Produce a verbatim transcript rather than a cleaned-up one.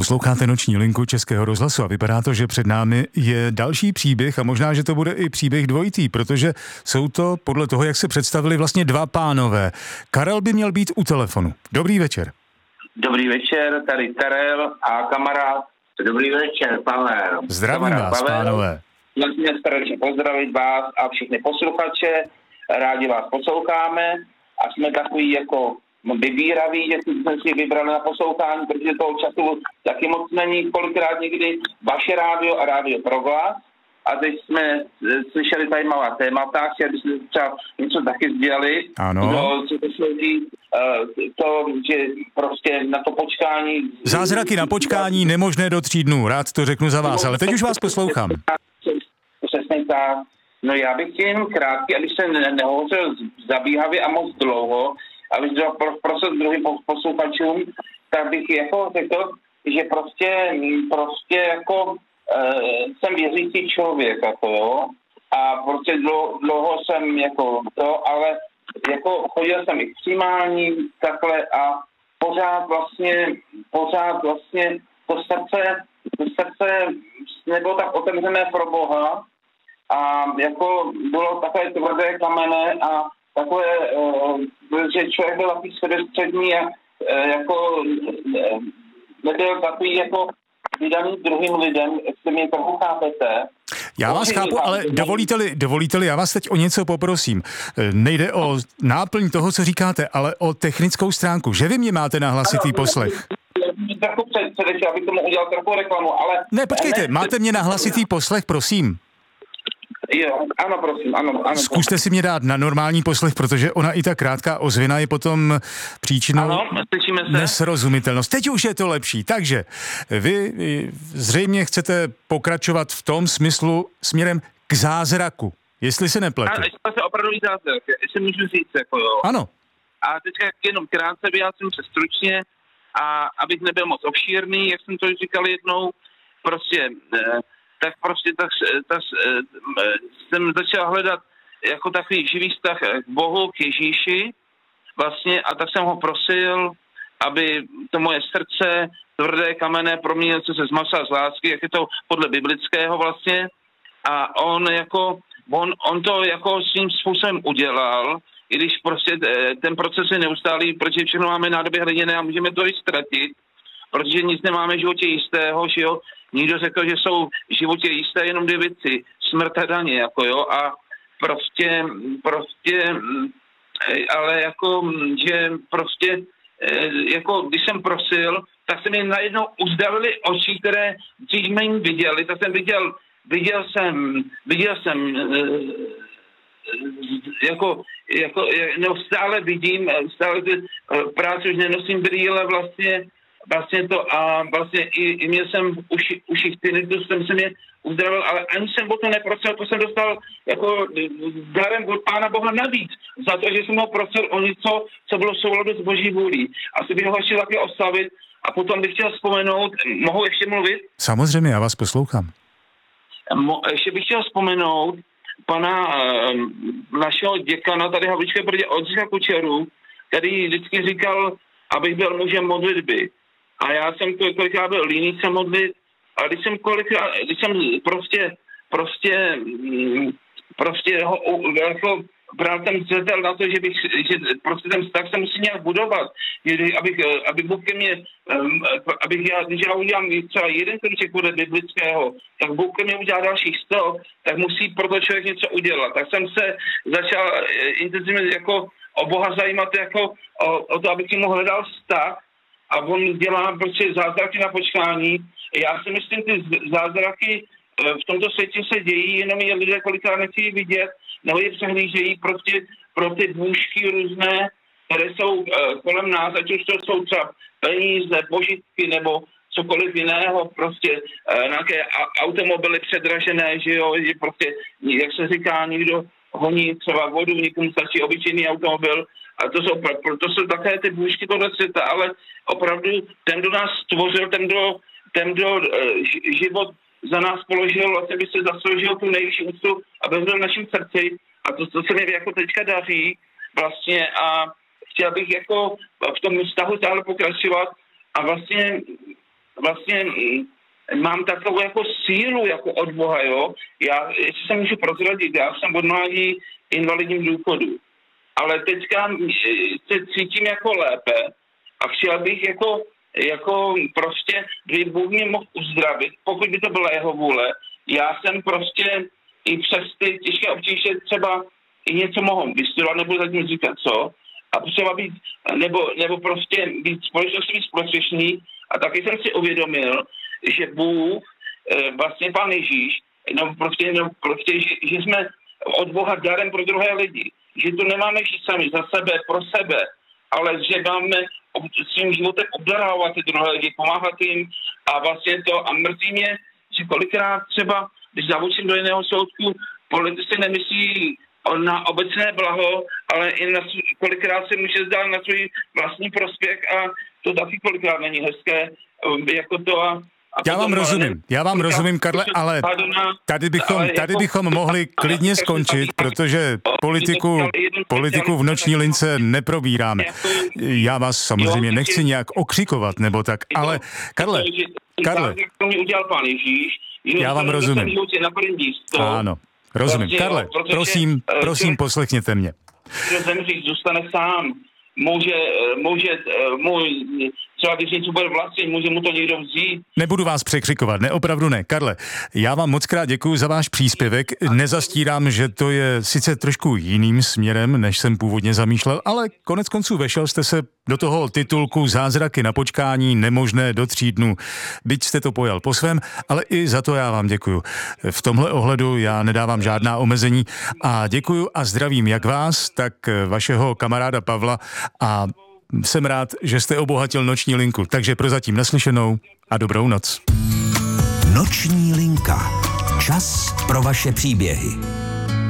Posloucháte Noční linku Českého rozhlasu a vypadá to, že před námi je další příběh a možná, že to bude i příběh dvojitý, protože jsou to podle toho, jak se představili, vlastně dva pánové. Karel by měl být u telefonu. Dobrý večer. Dobrý večer, tady Karel a kamarád. Dobrý večer, Pavel. Zdravím kamarád vás, Pavel. pánové. Vlastně srdečně pozdravit vás a všechny posluchače. Rádi vás posloucháme a jsme takový jako vybíraví, že jsme si vybrali na poslouchání, protože toho času taky moc není, kolikrát někdy vaše rádio a rádio Proglas. A teď jsme slyšeli zajímavá témata, chtěli bychom třeba něco taky sdělit. Ano. No, co to složí, to, že prostě na to počkání... Zázraky na počkání, nemožné do tří dnů, rád to řeknu za vás, ale teď už vás poslouchám. Přesně tak. No já bych chtěl jen krátký, abych se ne- nehovořil zabíhavě a moc dlouho, abych dal pro, prostor druhým posluchačům, tak bych jako řekl, že prostě, prostě jako jsem věřící člověk, jako jo, a prostě dlouho, dlouho jsem jako to, ale jako chodil jsem i k přijímání takhle a pořád vlastně, pořád vlastně to srdce, to srdce nebylo tak otevřené pro Boha a jako bylo takové tvrdé kamene a takové, že člověk byl takový sebestřední a jako nebyl takový jako vydaný druhým lidem, jestli mě trochu chápete. Já vás chápu, ale dovolíte-li, dovolíte-li, já vás teď o něco poprosím. Nejde o náplň toho, co říkáte, ale o technickou stránku. Že vy mě máte na hlasitý poslech? Trochu předečil, abych tomu udělal trochu reklamu, ale... Ne, počkejte, máte mě na hlasitý poslech, prosím. Jo, ano, prosím, ano, ano. Zkuste si mě dát na normální poslech, protože ona i ta krátká ozvěna je potom příčinou ano, nesrozumitelnost. Teď už je to lepší. Takže vy zřejmě chcete pokračovat v tom smyslu směrem k zázraku, jestli se nepletu. Ano, jestli se opravdu zázrak, jestli můžu říct, jako jo. Ano. A teďka jenom krátce vyjádřím se stručně a abych nebyl moc obšírný, jak jsem to říkal jednou, prostě... Eh, tak prostě tak, tak, jsem začal hledat jako takový živý vztah k Bohu, k Ježíši vlastně a tak jsem ho prosil, aby to moje srdce tvrdé kamenné proměnilo se z masa z lásky, jak je to podle biblického vlastně a on jako, on, on to jako svým způsobem udělal, i když prostě ten proces je neustálý, protože všechno máme nádobě hliněné a můžeme to i ztratit, protože nic nemáme v životě jistého, že jo. Nikdo řekl, že jsou v životě jisté jenom dvě věci, smrt a daně, jako jo, a prostě, prostě, ale jako, že prostě, jako když jsem prosil, tak se mi najednou uzdravily oči, které dřív jsme jim viděli, tak jsem viděl, viděl jsem, viděl jsem, jako, jako, no stále vidím, stále ty práce už nenosím brýle vlastně, Vlastně to a vlastně i, i měl jsem v uši, uších tinnitus, jsem se mě uzdravil, ale ani jsem o to neprosil, to jsem dostal jako darem od Pána Boha navíc, za to, že jsem ho prosil o něco, co bylo v souladu s Boží vůlí. Asi bych ho chtěl taky oslavit a potom bych chtěl vzpomenout, mohu ještě mluvit? Samozřejmě, já vás poslouchám. Mo, ještě bych chtěl vzpomenout pana uh, našeho děkana tady Havličké Brdě Oldřicha Kučeru, který vždycky říkal, abych byl mužem modlitby. A já jsem kolikrát byl líný se modlit, a když jsem kolikrát, když jsem prostě, prostě, prostě ho, jako bral ten zřetel na to, že bych, že prostě ten vztah se musí nějak budovat, abych, aby Bůh ke mně, abych já, když já udělám třeba jeden kruček podle biblického, tak Bůh ke mně udělá dalších sto, tak musí proto člověk něco udělat. Tak jsem se začal intenzivně jako o Boha zajímat jako o, o to, abych mu hledal vztah a on dělá prostě zázraky na počkání. Já si myslím, ty zázraky v tomto světě se dějí, jenom je lidé kolikrát nechtějí vidět, nebo je přehlížejí prostě pro ty bůžky různé, které jsou kolem nás, ať už to jsou třeba peníze, požitky nebo cokoliv jiného, prostě nějaké automobily předražené, že jo, že prostě, jak se říká, někdo honí třeba vodu, někomu stačí obyčejný automobil a to jsou, to jsou také ty bůžky tohle světa, ale opravdu ten, kdo nás stvořil, ten, kdo, ten, kdo život za nás položil, vlastně by se zasloužil tu nejvyšší úctu a byl v našem srdci a to, to se mi jako teďka daří vlastně a chtěl bych jako v tom vztahu stále pokračovat a vlastně vlastně mám takovou jako sílu jako od Boha, jo. Já, jestli se můžu prozradit, já jsem od mládí invalidním důchodu. Ale teďka se cítím jako lépe a chtěl bych jako, jako prostě, kdyby Bůh mě mohl uzdravit, pokud by to byla jeho vůle. Já jsem prostě i přes ty těžké obtíže třeba i něco mohl vystudovat, nebudu zatím říkat co, a třeba být, nebo, nebo prostě být společností prospěšný. A taky jsem si uvědomil, že Bůh, vlastně Pán Ježíš, no prostě, no prostě že, že jsme od Boha darem pro druhé lidi. Že to nemáme žít sami za sebe, pro sebe, ale že máme svým životem obdarávat ty druhé lidi, pomáhat jim a vlastně to, a mrzí mě, že kolikrát třeba, když zavučím do jiného soudku, politici nemyslí na obecné blaho, ale i na, kolikrát se může zdát na svůj vlastní prospěch a to taky kolikrát není hezké, jako to a Já vám rozumím, já vám rozumím, Karle, ale tady bychom, tady bychom mohli klidně skončit, protože politiku, politiku v noční lince neprobíráme. Já vás samozřejmě nechci nějak okřikovat nebo tak, ale Karle, Karle, já vám rozumím. Ano, rozumím. Karle, prosím, prosím, poslechněte mě. Zemřít zůstane sám. Může, může, můj, třeba když něco bude vlastnit, může mu to někdo vzít. Nebudu vás překřikovat, ne, opravdu ne. Karle, já vám moc krát děkuju za váš příspěvek. Nezastírám, že to je sice trošku jiným směrem, než jsem původně zamýšlel, ale konec konců vešel jste se do toho titulku Zázraky na počkání, nemožné do tří dnů. Byť jste to pojal po svém, ale i za to já vám děkuju. V tomhle ohledu já nedávám žádná omezení a děkuju a zdravím jak vás, tak vašeho kamaráda Pavla a jsem rád, že jste obohatil noční linku. Takže prozatím naslyšenou a dobrou noc. Noční linka. Čas pro vaše příběhy.